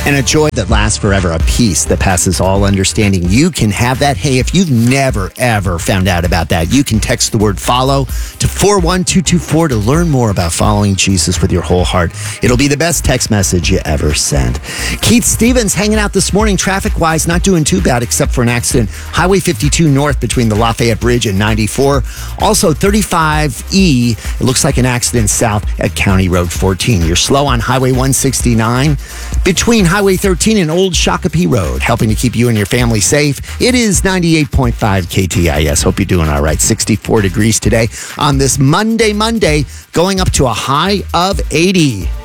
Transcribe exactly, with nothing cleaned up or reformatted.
and a joy that lasts forever, a peace that passes all understanding. You can have that. Hey, if you've never, ever found out about that, you can text the word follow to four one two two four to learn more about following Jesus with your whole heart. It'll be the best text message you ever sent. Keith Stevens hanging out this morning, traffic-wise, not doing too bad except for an accident. Highway fifty-two north between the Lafayette Bridge and ninety-four. Also, thirty-five E, it looks like an accident south at County Road fourteen. You're slow on Highway one sixty-nine between Highway thirteen and Old Shakopee Road, helping to keep you and your family safe. It is ninety-eight point five K T I S. Hope you're doing all right. sixty-four degrees today on this Monday, Monday, going up to a high of eighty.